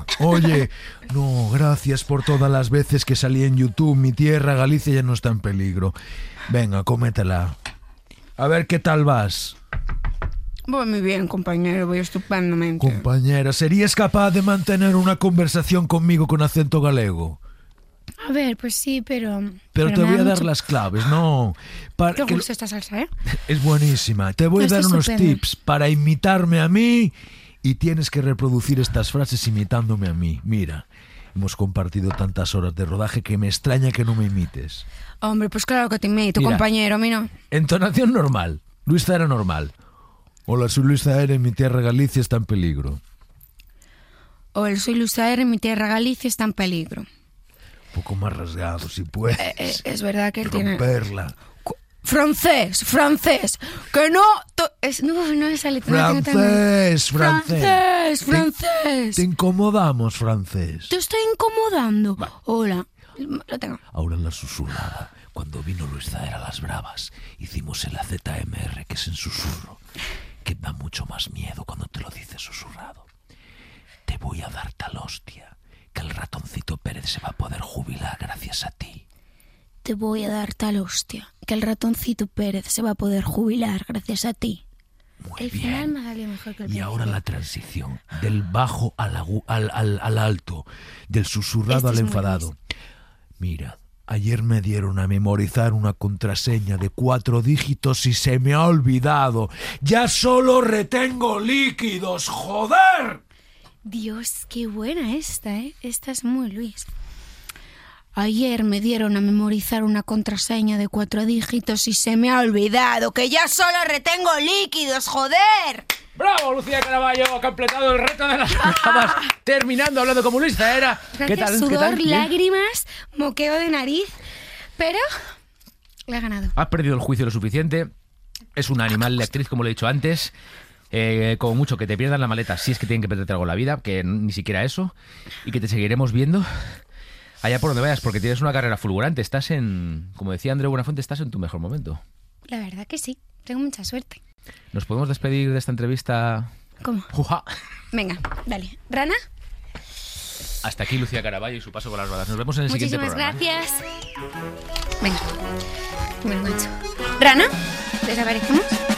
tierra. Oye, no, gracias por todas las veces que salí en YouTube. Mi tierra, Galicia, ya no está en peligro. Venga, cómetela. A ver qué tal vas. Voy muy bien, compañero, voy estupendamente. Compañera, ¿serías capaz de mantener una conversación conmigo con acento galego? A ver, pues sí, pero Pero te voy a dar las claves, ¿no? Te gusta esta salsa, ¿eh? Es buenísima. Te voy a dar unos tips para imitarme a mí y tienes que reproducir estas frases imitándome a mí. Mira, hemos compartido tantas horas de rodaje que me extraña que no me imites. Hombre, pues claro que te imito, Mira, compañero, mira. Entonación normal. Luis Zahera normal. Hola, soy Luis Zahera y mi tierra Galicia está en peligro. Hola, soy Luis Zahera y mi tierra Galicia está en peligro. Un poco más rasgado, si puedes. Es verdad que él tiene... Romperla. Francés, que no... No me sale... Francés. Francés. Te incomodamos, francés. Te estoy incomodando. Hola, lo tengo. Ahora en la susurrada. Cuando vino Luis Zahera a las bravas, hicimos el AZMR, que es en susurro, que da mucho más miedo cuando te lo dices susurrado. Te voy a dar tal hostia que el ratoncito Pérez se va a poder jubilar gracias a ti. Te voy a dar tal hostia que el ratoncito Pérez se va a poder jubilar gracias a ti. Muy el bien. final me salió mejor que el Y principio. ahora la transición del bajo al alto, del susurrado al enfadado. Mira, ayer me dieron a memorizar una contraseña de 4 dígitos y se me ha olvidado. ¡Ya solo retengo líquidos, joder! Dios, qué buena esta, ¿eh? Esta es muy Luis. Ayer me dieron a memorizar una contraseña de 4 dígitos y se me ha olvidado que ya solo retengo líquidos, joder. ¡Bravo, Lucía Caraballo! Ha completado el reto de las bravas, terminando hablando como Luis Zahera. ¿Qué tal? Sudor, ¿Qué tal? ¿Bien? lágrimas, moqueo de nariz, pero le ha ganado. Has perdido el juicio lo suficiente. Es una animal de actriz, como le he dicho antes. Como mucho que te pierdan la maleta si es que tienen que perderte algo en la vida, que ni siquiera eso. Y que te seguiremos viendo allá por donde vayas, porque tienes una carrera fulgurante. Estás en, como decía Andreu Buenafuente, estás en tu mejor momento. La verdad que sí, tengo mucha suerte. ¿Nos podemos despedir de esta entrevista? ¿Cómo? ¡Juja! Venga, dale. ¿Rana? Hasta aquí Lucía Caraballo y su paso con las rodas. Nos vemos en el siguiente programa. Muchísimas gracias. Venga, me lo engancho. ¿Rana? ¿Desaparecemos?